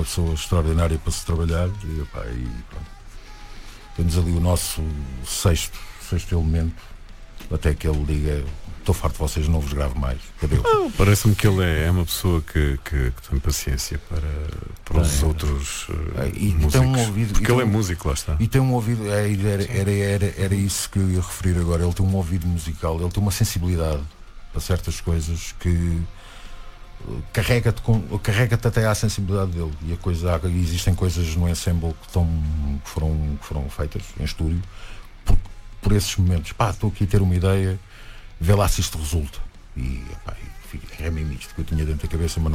uma pessoa extraordinária para se trabalhar e pronto. Temos ali o nosso sexto elemento, até que ele diga: estou farto de vocês, não vos gravo mais. Parece-me que ele é uma pessoa que tem paciência para os outros músicos. Tem um ouvido, porque ele é músico, lá está. E tem um ouvido, era isso que eu ia referir agora. Ele tem um ouvido musical, ele tem uma sensibilidade para certas coisas que carrega-te até à sensibilidade dele. E existem coisas no ensemble que foram feitas em estúdio por esses momentos. Estou aqui a ter uma ideia, vê lá se isto resulta. E é mesmo isto que eu tinha dentro da cabeça, mas não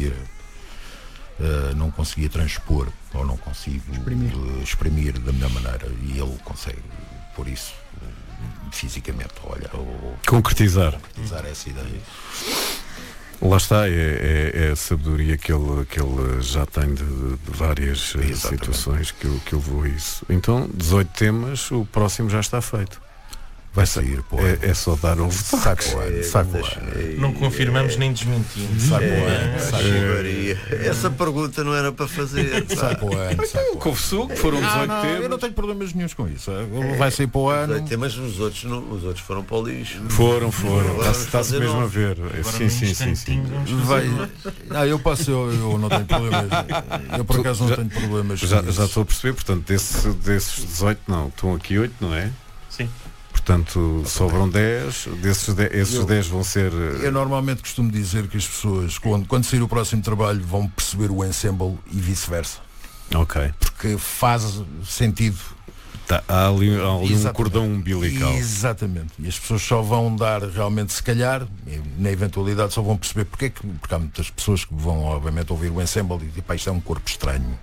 conseguia transpor, ou não consigo exprimir da melhor maneira, e ele consegue por isso fisicamente, concretizar essa ideia. Lá está, é a sabedoria que ele já tem de várias situações que eu vou a isso. Então, 18 temas, o próximo já está feito. Vai sair, pô. É só dar um saco. Não confirmamos nem desmentimos. Essa pergunta não era para fazer. Confessou que foram 18 temas. Eu não tenho problemas nenhums com isso. Vai sair para o ano. Mas os outros foram para o lixo. Foram. Está-se mesmo a ver. Sim. Eu não tenho problemas. Eu por acaso não tenho problemas. Já estou a perceber, portanto, desses 18 não, estão aqui 8, não é? Sim. Portanto, sobram 10, esses 10 vão ser... Eu normalmente costumo dizer que as pessoas, quando sair o próximo trabalho, vão perceber o ensemble e vice-versa. Ok. Porque faz sentido. Há ali um cordão umbilical. Exatamente. E as pessoas só vão dar realmente, se calhar, na eventualidade, só vão perceber porque há muitas pessoas que vão, obviamente, ouvir o ensemble e dizer: isto é um corpo estranho.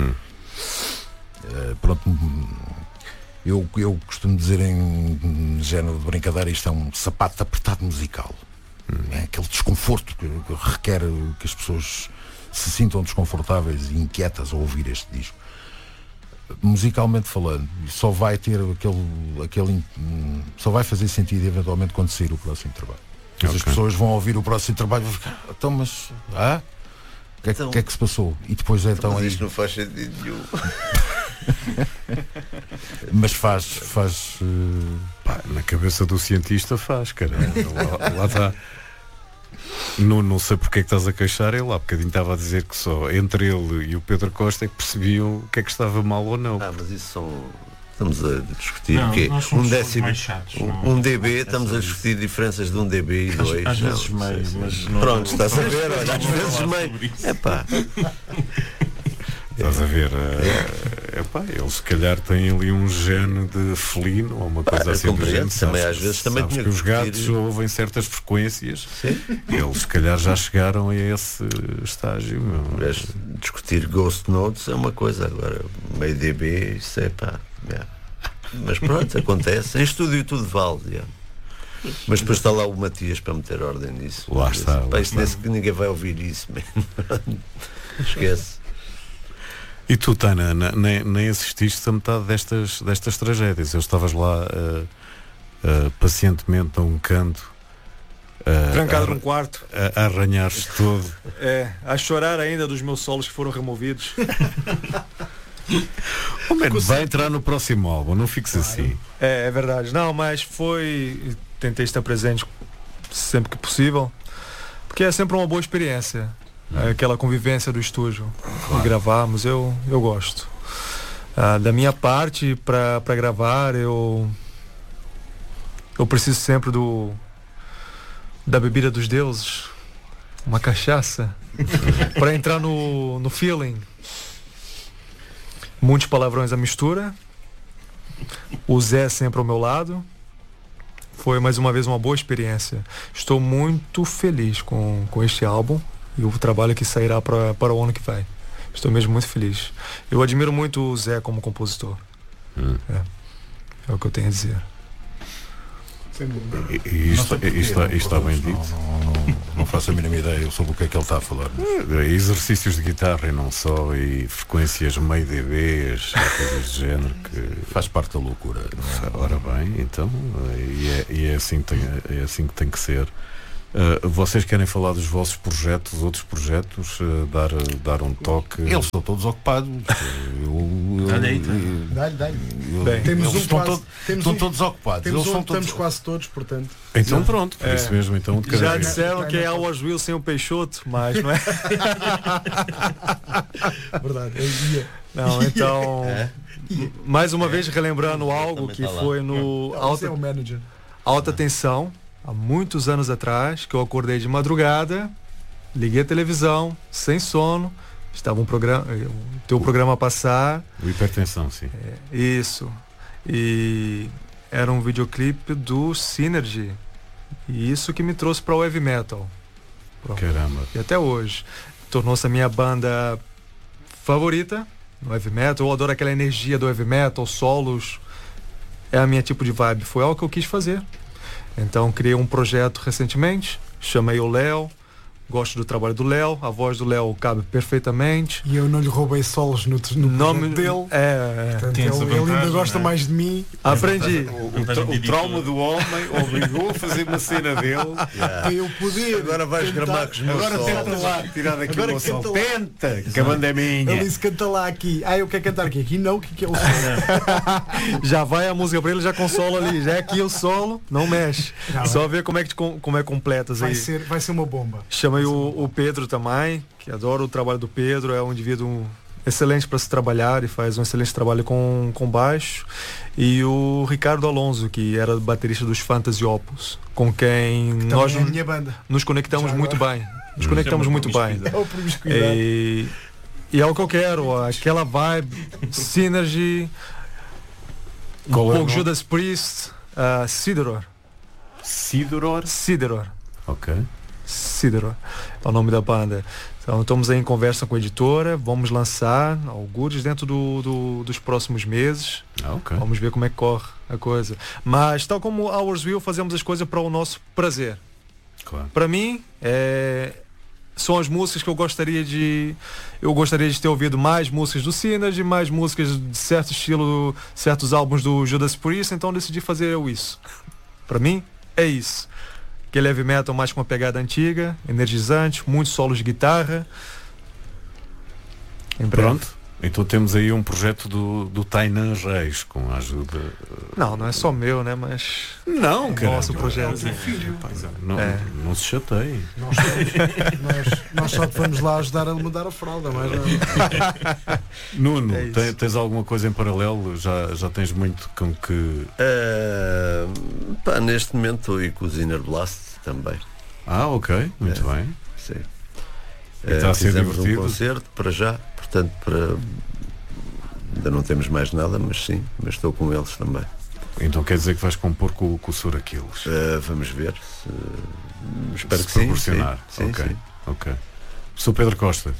Pronto. Eu costumo dizer em género de brincadeira, isto é um sapato apertado musical. É aquele desconforto que requer que as pessoas se sintam desconfortáveis e inquietas ao ouvir este disco. Musicalmente falando, só vai ter só vai fazer sentido eventualmente quando sair o próximo trabalho. As pessoas vão ouvir o próximo trabalho e vão ficar: então, mas o que é que se passou? E depois então mas isto não faz sentido nenhum. Mas faz na cabeça do cientista faz, caramba. Lá está. Não sei porque é que estás a queixar. Ele há bocadinho estava a dizer que só entre ele e o Pedro Costa é que percebiam o que é que estava mal ou não. Mas isso estamos a discutir um décimo, um dB, estamos a discutir diferenças de 1 dB e 2. Às vezes meio, mas não. Pronto, estás a ver, olha, às vezes meio. Estás a ver? Eles se calhar têm ali um gene de felino ou uma coisa assim do género. Às vezes também tinha que os gatos ouvem certas frequências. Sim. Eles se calhar já chegaram a esse estágio. Discutir Ghost Notes é uma coisa, agora meio dB, isso mas pronto, acontece. Em estúdio tudo vale. Mas depois está lá o Matias para meter ordem nisso. Lá está. Que ninguém vai ouvir isso mesmo. Esquece. E tu, Tana, nem assististe a metade destas tragédias. Eu estavas lá pacientemente a um canto, trancado num quarto, a arranhar-se todo, a chorar ainda dos meus solos que foram removidos. Vai entrar no próximo álbum, não fiques assim. É verdade. Não, mas tentei estar presente sempre que possível, porque é sempre uma boa experiência. Aquela convivência do estúdio e gravarmos, eu gosto. Da minha parte, para gravar, eu preciso sempre da bebida dos deuses, uma cachaça, para entrar no feeling. Muitos palavrões à mistura, o Zé sempre ao meu lado. Foi mais uma vez uma boa experiência. Estou muito feliz com este álbum e o trabalho que sairá para o ano que vem. Estou mesmo muito feliz. Eu admiro muito o Zé como compositor. É o que eu tenho a dizer. E isto está bem dito. Não faço a mínima ideia sobre o que é que ele está a falar. Exercícios de guitarra e não só, e frequências meio dBs, coisas do género que faz parte da loucura. Ora bem, então, e é assim que tem que ser. Vocês querem falar dos vossos projetos, outros projetos, dar um toque? Eles estão todos ocupados. Dá-lhe. Estão todos ocupados. Estamos quase todos, portanto. Então pronto, por isso mesmo. Então, de cada Já vez. disseram que é Hours Will sem o Peixoto, mas não é? Verdade. Não, então, mais uma vez relembrando algo que foi no Esse é o manager. Alta Tensão, há muitos anos atrás, que eu acordei de madrugada, liguei a televisão, sem sono, estava o teu programa a passar. O Hipertensão, sim. Isso. E era um videoclipe do Synergy. E isso que me trouxe para o heavy metal. Pronto. Caramba. E até hoje. Tornou-se a minha banda favorita no heavy metal. Eu adoro aquela energia do heavy metal, solos. É a minha tipo de vibe. Foi algo que eu quis fazer. Então criei um projeto recentemente. Chamei o Léo. Gosto do trabalho do Léo. A voz do Léo cabe perfeitamente. E eu não lhe roubei solos no nome dele. Portanto, ele ainda gosta mais de mim. Aprendi. O trauma do homem obrigou a fazer uma cena dele. Para eu poder. Agora vais gramar com os meus Agora solos. tenta lá tirar daqui Agora o sol. canta lá. Tenta, que a banda é minha. Ele disse: canta lá aqui. Eu quero cantar aqui. Aqui não, que é o solo. Já vai a música para ele, já consola ali. Já é aqui o solo, não mexe. Só ver como é completas aí. Vai ser uma bomba. Chamei o Pedro também, que adoro o trabalho do Pedro, é um indivíduo excelente para se trabalhar e faz um excelente trabalho com baixo. E o Ricardo Alonso, que era baterista dos Fantasy Opus, com quem nós é a minha banda. nos conectamos muito bem. Nos conectamos muito bem. É o promiscuidade. E é o que eu quero, aquela vibe, Synergy, pouco Judas Priest, Sidoror. Sidoror? Ok. Sidoror é o nome da banda. Então estamos aí em conversa com a editora, vamos lançar alguns dentro dos próximos meses. Okay. Vamos ver como é que corre a coisa. Mas tal como Hours Will, fazemos as coisas para o nosso prazer. Claro. Para mim, são as músicas que eu gostaria de ter ouvido mais músicas do Synergy, mais músicas de certo estilo, certos álbuns do Judas Priest, então decidi fazer isso. Para mim, é isso. Aquele heavy metal mais com uma pegada antiga, energizante, muitos solos de guitarra. Em breve. Pronto, então temos aí um projeto do Tainan Reis, com a ajuda... Não é só meu, né? Mas... Não, cara. Nosso projeto. Não se chateie. Nós só te vamos lá ajudar a mudar a fralda, mas não. Nuno, tens alguma coisa em paralelo? Já tens muito com que... Neste momento estou aí com o Zinner Blast também. Ok, muito bem. Sim. Está a ser fizemos divertido. um concerto para já, portanto ainda não temos mais nada, mas estou com eles também. Então quer dizer que vais compor com o Sur Aquiles? Vamos ver. Espero se que sim. Proporcionar. Sim. Ok. Sou Pedro Costa.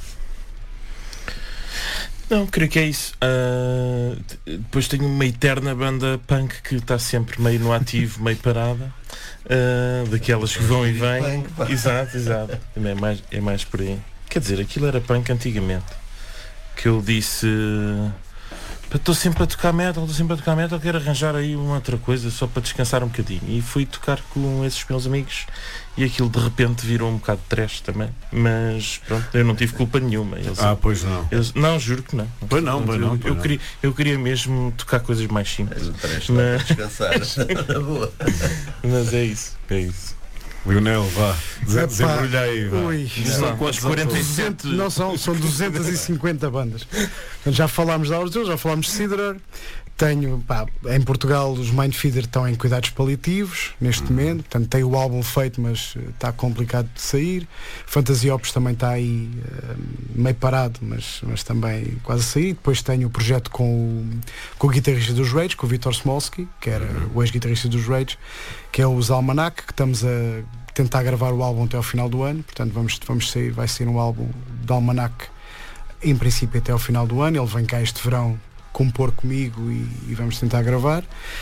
Não, creio que é isso. Depois tenho uma eterna banda punk que está sempre meio no ativo, meio parada. Daquelas que vão e vêm. Exato. É mais por aí. Quer dizer, aquilo era punk antigamente. Que eu disse... Estou sempre a tocar metal, quero arranjar aí uma outra coisa só para descansar um bocadinho. E fui tocar com esses meus amigos e aquilo de repente virou um bocado de trash também. Mas pronto, eu não tive culpa nenhuma. Pois não. Não, juro que não. Pois não. Eu queria mesmo tocar coisas mais simples. Descansar. Mas é isso. Lionel, vá. Desembrulha aí. São quantos? 47? Não, são 250 bandas. Já falámos de Hours, já falámos de Sidoror. Tenho, em Portugal os Mindfeeder estão em cuidados paliativos neste momento, portanto tem o álbum feito, mas está complicado de sair. Fantasy Opus também está aí meio parado, mas também quase a sair. Depois tenho o projeto com o guitarrista dos Rage, com o Vitor Smolski, que era o ex-guitarrista dos Rage, que é os Almanac, que estamos a tentar gravar o álbum até ao final do ano. Portanto vai ser um álbum de Almanac em princípio até ao final do ano. Ele vem cá este verão compor comigo e vamos tentar gravar.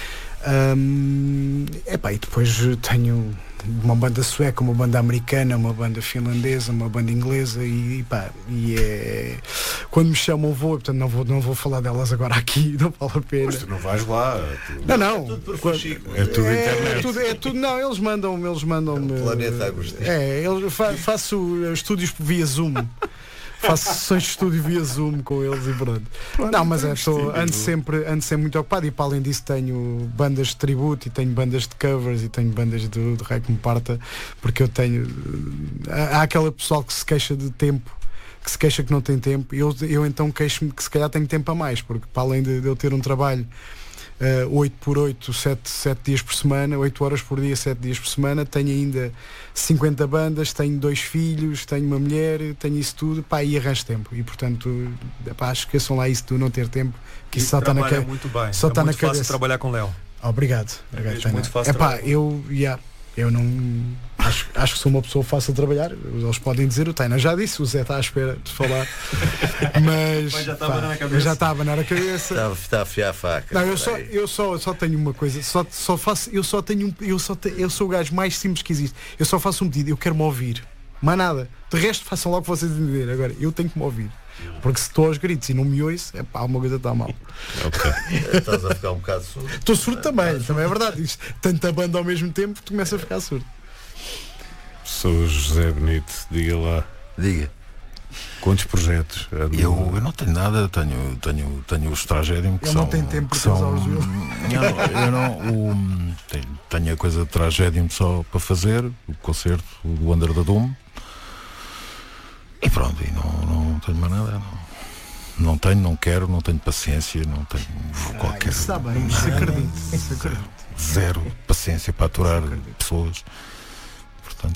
E depois tenho uma banda sueca, uma banda americana, uma banda finlandesa, uma banda inglesa e quando me chamam vou, portanto não vou falar delas agora aqui, não vale a pena. Mas tu não vais lá. Não. É tudo internet. É tudo, não, eles mandam-me. Planeta Agostinho. Faço estúdios via Zoom. Faço sessões de estúdio via Zoom com eles e pronto. Não, mas ando sempre muito ocupado e para além disso tenho bandas de tributo e tenho bandas de covers e tenho bandas de rei que me parta, porque eu tenho. Há aquela pessoal que se queixa de tempo, que se queixa que não tem tempo, e eu então queixo-me que se calhar tenho tempo a mais, porque para além de eu ter um trabalho 8x8, 7 dias por semana, 8 horas por dia, 7 dias por semana, tenho ainda 50 bandas, tenho 2 filhos, tenho uma mulher, tenho isso tudo, e arranjo tempo. E portanto, esqueçam lá isso de não ter tempo, que isso só está na cabeça. Muito bem. Só está na cabeça. Fácil trabalhar com Léo. Obrigado. Muito fácil. Eu não acho que sou uma pessoa fácil de trabalhar. Eles podem dizer, o Taina já disse, o Zé está à espera de falar. Mas já está a abanar a cabeça. Já está a abanar a cabeça. Está a afiar a faca. Não, eu só tenho uma coisa, eu sou o gajo mais simples que existe. Eu só faço um pedido, eu quero me ouvir. Mais nada. De resto façam logo que vocês entenderem. Agora, eu tenho que me ouvir. Porque se estou aos gritos e não me ouço, alguma coisa está mal. Estás a ficar um bocado surdo. Estou surdo também é verdade. Isto, tanta banda ao mesmo tempo que tu começas a ficar surdo. Sou José Benito, diga lá. Diga. Quantos projetos? Eu não tenho nada, tenho os Tragédium que ele são. Não tem tempo que para são, usar os tenho a coisa de Tragédium só para fazer, o concerto do Under the Dome. E pronto, e não tenho mais nada. Não tenho, não quero, não tenho paciência, não tenho qualquer. Isso está bem, isso acredito. Zero paciência para aturar pessoas. Portanto.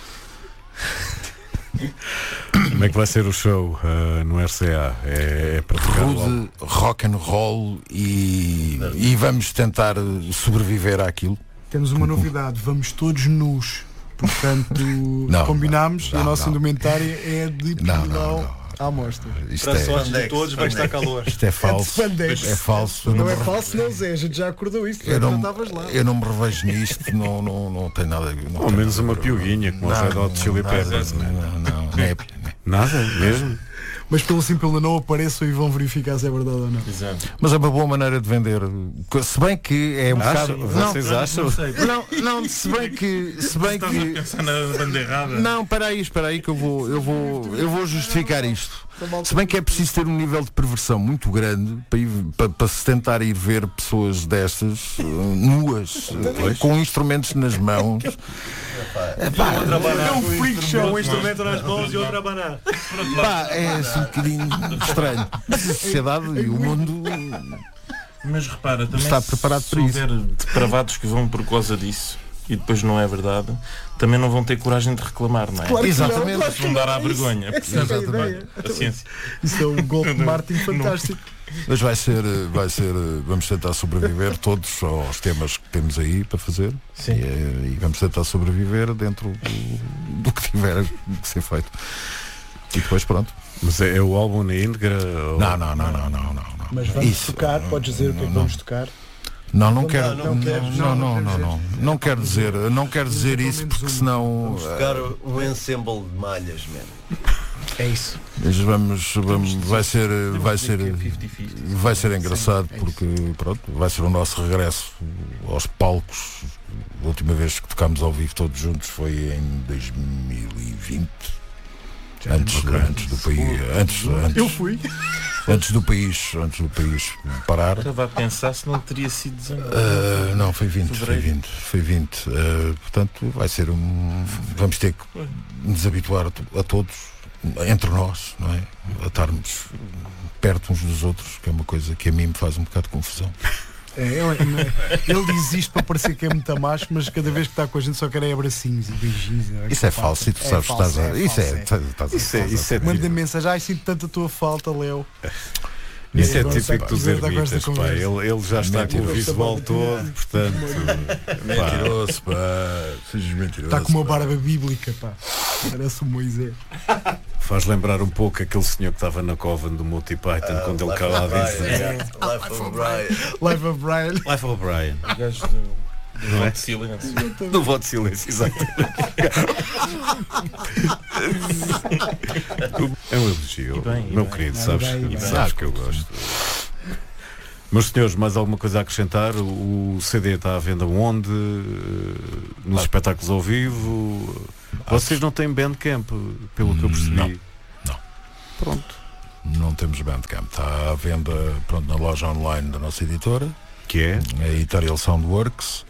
Como é que vai ser o show no RCA? É para rude, rock and roll e vamos tentar sobreviver àquilo. Temos uma novidade, vamos todos nus. Portanto, combinámos, a nossa indumentária é de Portugal à amostra. Para sorte de todos vai estar calor. Isto é falso. É falso. Não é falso, não, Zé, a gente já acordou isto. Eu não me revejo nisto, não tenho nada. Ao menos uma piuguinha, como o Red Hot Chili Peppers. Não é. Nada, mesmo. Mas pelo simples não apareçam e vão verificar se é verdade ou não. Exato. Mas é uma boa maneira de vender. Se bem que é um bocado. Vocês acham? Não, se bem que. Pensar na banda errada. Não, espera aí que eu vou justificar isto. Se bem que é preciso ter um nível de perversão muito grande para se tentar ir ver pessoas destas nuas, com instrumentos nas mãos. É um freak show, um instrumento nas mãos e outro a abanar. É assim um bocadinho estranho. Mas a sociedade e o mundo. Mas repara, também está preparado para isso. Se houver depravados que vão por causa disso e depois não é verdade, também não vão ter coragem de reclamar, não é? Claro, exatamente. Não, vão dar à vergonha. Exatamente. Paciência. Isso é um golpe de marketing fantástico. Mas vai ser, vamos tentar sobreviver todos aos temas que temos aí para fazer. Sim. E vamos tentar sobreviver dentro do que tiver que ser feito. E depois pronto. Mas é o álbum na íntegra? Ou... Não. Mas vamos tocar, podes dizer o que é que vamos tocar? Não quero. Não quero dizer isso porque senão. Vamos tocar um ensemble de malhas, man. É isso. Mas vamos vai ser engraçado porque pronto, vai ser o nosso regresso aos palcos. A última vez que tocámos ao vivo todos juntos foi em 2020. Antes do país. Eu fui. Antes do país parar. Estava a pensar se não teria sido 19. Não, foi 20. Portanto, vai ser vamos ter que nos habituar a todos, entre nós, não é? A estarmos perto uns dos outros, que é uma coisa que a mim me faz um bocado de confusão. Ele diz isto para parecer que é muito macho, mas cada vez que está com a gente só quer abracinhos e beijinhos. Isso é falso, e tu sabes que estás a. Isso é manda mensagem, sinto tanto a tua falta, Léo. Isso é típico dos ermitas, pá. Ele já está com o visual todo, portanto. Mentiroso, pá. Sejas mentiroso. Está com uma barba bíblica, pá. Parece um Moisés. Faz lembrar um pouco aquele senhor que estava na Coven do Monty Python quando ele cá lá disse Life of Brian. Life of Brian. Life of Brian. O gajo do voto de silêncio. Do voto de silêncio, exatamente. É um elogio, E bem, meu bem. querido, E sabes, bem, e bem. sabes que eu gosto. Meus senhores, mais alguma coisa a acrescentar? O CD está à venda onde? Nos espetáculos ao vivo? Vocês não têm Bandcamp, pelo que eu percebi? Não. Pronto. Não temos Bandcamp. Está à venda, pronto, na loja online da nossa editora, Que é? a Editorial Soundworks.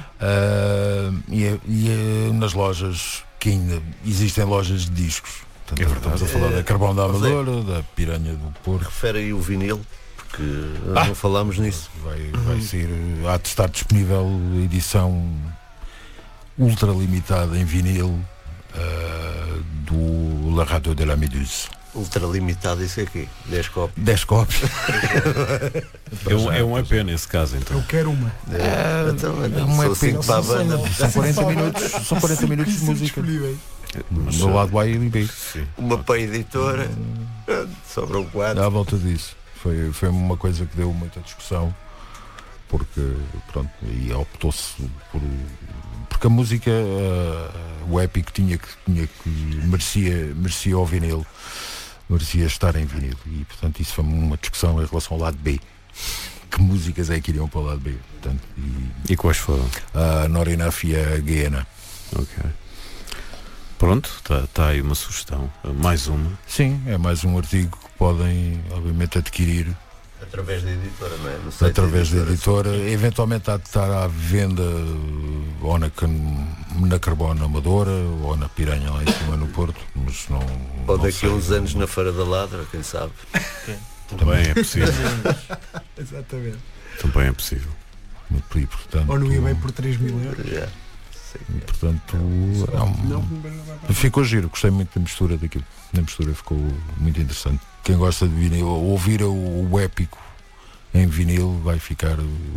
E nas lojas que ainda existem lojas de discos. Portanto, É verdade. estamos a falar da Carvão da Amadora, da Piranha do Porto. Refere aí o vinil, porque não falámos nisso. Vai ser, há de estar disponível edição ultra limitada em vinil do La Radio de la Méduse. Ultralimitado, isso aqui, 10 cópias. 10 cópias. É um EP nesse caso, então. Eu quero uma. Uma Sou EP, 5 para a banda. são 40 minutos, são 40 minutos de música. Do lado A e B. Sim. Uma para a editora, sobram 4. À volta disso. Foi uma coisa que deu muita discussão, porque pronto, e optou-se porque a música, o épico merecia o vinil, merecia estar em vinil, e portanto isso foi uma discussão em relação ao lado B. Que músicas é que iriam para o lado B? Portanto, E quais foram? a Not Enough e a Guiana. Ok. Pronto, está aí uma sugestão. Mais uma. Sim, é mais um artigo que podem obviamente adquirir Através da editora, não é? No site através da editora. Eventualmente há de estar à venda ou na Carbono Amadora ou na Piranha lá em cima no Porto, mas não. Ou não daqui sei. a uns anos na Feira da Ladra, quem sabe? Também é possível. Exatamente. Também é possível. E, portanto, Ou no eBay por 3.000 euros. Já. Sei que é. portanto ficou giro, gostei muito da mistura daquilo. A mistura ficou muito interessante. Quem gosta de vinil, ouvir o épico em vinil, vai ficar.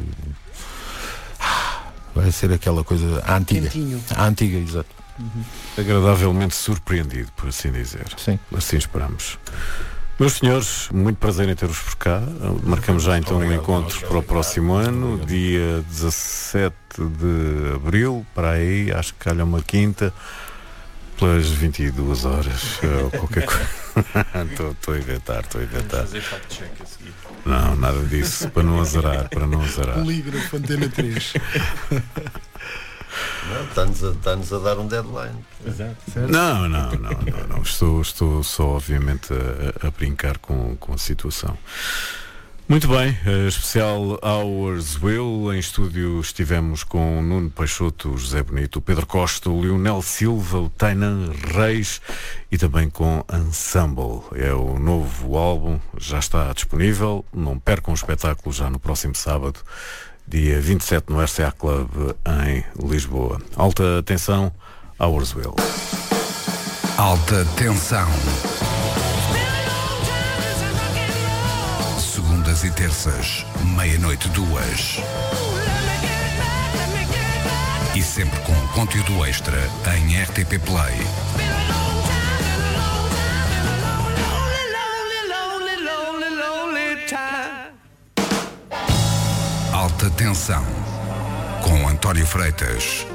Vai ser aquela coisa antiga. Quentinho. A antiga, exato. Agradavelmente surpreendido, por assim dizer. Sim. Assim esperamos. Meus senhores, muito prazer em ter-vos por cá. Marcamos já então um encontro para o próximo ano, dia 17 de abril, para aí, acho que calha uma quinta, pelas 22 horas, ou qualquer coisa. Estou a inventar. Fazer fact-check a seguir. Não, nada disso, para não azarar. Polígrafo, Antena 3. Não, está-nos a dar um deadline. Exato. Não. Estou só obviamente a brincar com a situação. Muito bem, especial Hours Will. Em estúdio estivemos com o Nuno Peixoto, o José Bonito, o Pedro Costa, o Lionel Silva, o Tainan Reis e também com Ensemble. É o novo álbum, já está disponível. Não percam o espetáculo já no próximo sábado, dia 27 no RCA Club em Lisboa. Alta atenção, Hours Will. Alta tensão. Segundas e terças, 00:30. E sempre com conteúdo extra em RTP Play. Alta tensão com António Freitas.